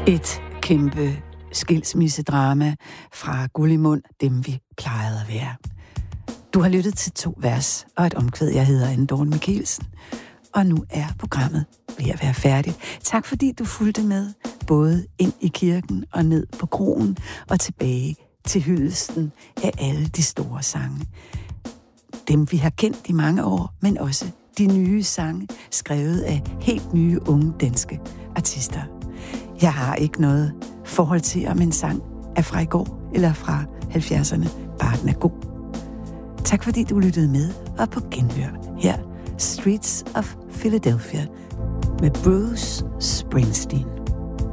Et kæmpe skilsmissedrama fra Gullimund, dem vi plejede at være. Du har lyttet til 2 vers og et omkvæd. Jeg hedder Anne Dorn Michelsen, og nu er programmet ved at være færdigt. Tak fordi du fulgte med, både ind i kirken og ned på kroen og tilbage til hyldesten af alle de store sange. Dem vi har kendt i mange år, men også de nye sange, skrevet af helt nye unge danske artister. Jeg har ikke noget forhold til, om en sang er fra i går eller fra 70'erne, bare den er god. Tak fordi du lyttede med, og på genhør her Streets of Philadelphia med Bruce Springsteen.